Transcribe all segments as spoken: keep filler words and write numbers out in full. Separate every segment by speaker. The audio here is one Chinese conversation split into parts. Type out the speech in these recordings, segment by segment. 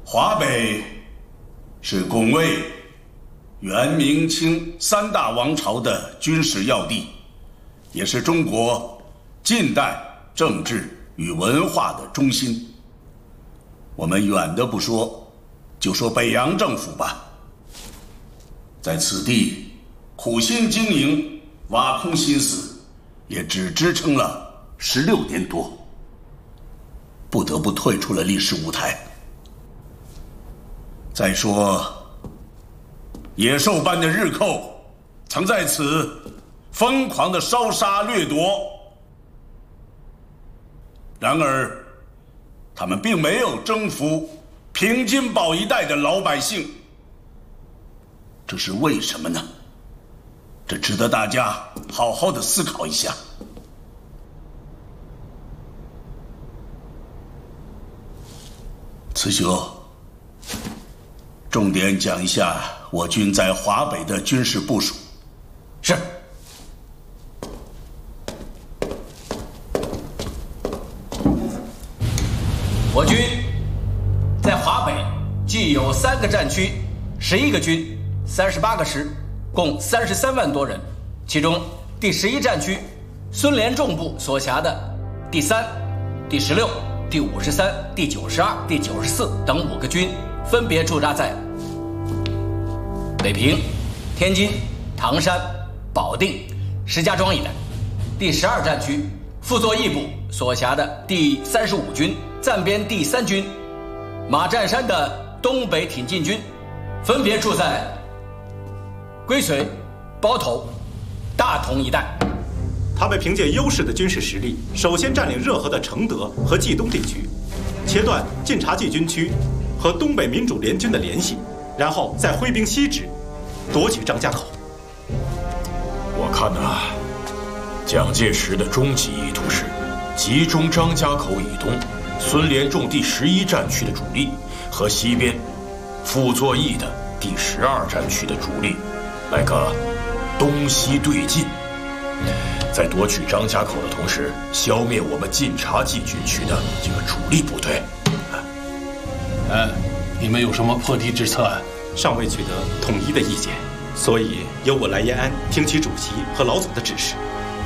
Speaker 1: 华北是拱卫元、明、清三大王朝的军事要地，也是中国近代政治与文化的中心。我们远的不说，就说北洋政府吧，在此地苦心经营，挖空心思，也只支撑了十六年多，不得不退出了历史舞台。再说，野兽般的日寇曾在此疯狂的烧杀掠夺，然而他们并没有征服平津堡一带的老百姓，这是为什么呢？这值得大家好好的思考一下。慈修，重点讲一下我军在华北的军事部署。
Speaker 2: 是。我军在华北既有三个战区、十一个军、三十八个师，共三十三万多人。其中第十一战区孙连仲部所辖的第三、第十六、第五十三、第九十二、第九十四等五个军，分别驻扎在北平、天津、唐山、保定、石家庄一带。第十二战区傅作义部所辖的第三十五军暂编第三军、马占山的东北挺进军，分别驻在归绥、包头、大同一带。
Speaker 3: 他们凭借优势的军事实力，首先占领热河的承德和冀东地区，切断晋察冀军区和东北民主联军的联系，然后再挥兵西直，夺取张家口。
Speaker 4: 我看呐、啊，蒋介石的终极意图是集中张家口以东孙连仲第十一战区的主力和西边傅作义的第十二战区的主力，来个东西对进，在夺取张家口的同时，消灭我们晋察冀军区的这个主力部队。
Speaker 5: 嗯，你们有什么破敌之策啊？
Speaker 3: 尚未取得统一的意见，所以由我来延安听取主席和老总的指示。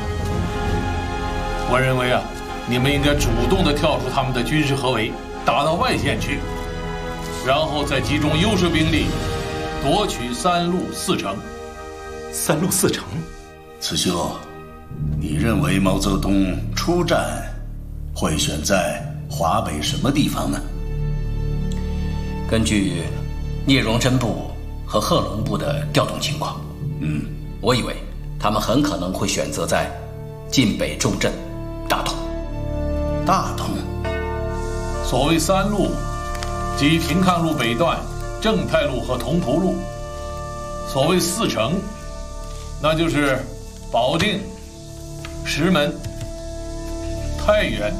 Speaker 5: 我认为啊，你们应该主动地跳出他们的军事合围，打到外线去，然后再集中优势兵力，夺取三路四城。
Speaker 3: 三路四城？
Speaker 1: 慈修，你认为毛泽东出战会选在华北什么地方呢？
Speaker 2: 根据聂荣臻部和贺龙部的调动情况，
Speaker 1: 嗯，
Speaker 2: 我以为他们很可能会选择在晋北重镇大同。
Speaker 1: 大同，
Speaker 5: 所谓三路，即平汉路北段、正太路和同蒲路；所谓四城，那就是保定、石门、太原、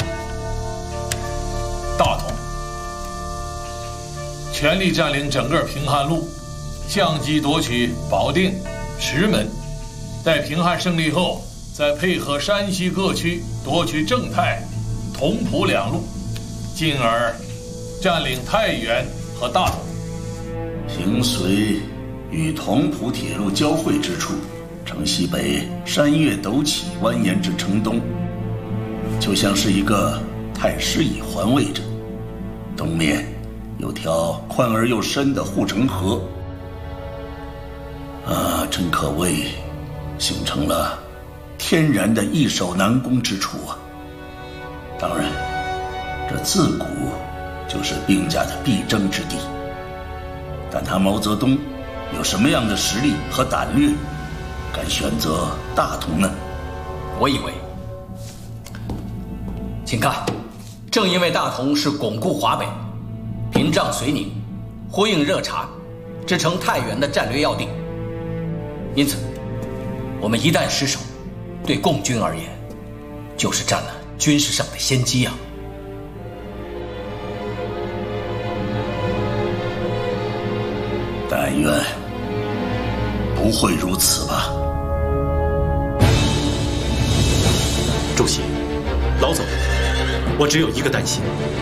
Speaker 5: 大同，全力占领整个平汉路，相继夺取保定、石门。待平汉胜利后，再配合山西各区夺取正太、同蒲两路，进而占领太原和大同。
Speaker 1: 平绥与同蒲铁路交汇之处，城西北山岳陡起，蜿蜒至城东，就像是一个太师椅环卫着。东面有条宽而又深的护城河，啊，真可谓形成了天然的易守难攻之处啊！当然，这自古就是兵家的必争之地。但他毛泽东有什么样的实力和胆略，敢选择大同呢？
Speaker 2: 我以为，请看，正因为大同是巩固华北、屏障绥宁、呼应热察、支撑太原的战略要地，因此，我们一旦失守，对共军而言，就是占了军事上的先机啊！
Speaker 1: 但愿不会如此吧。
Speaker 3: 主席，老总，我只有一个担心。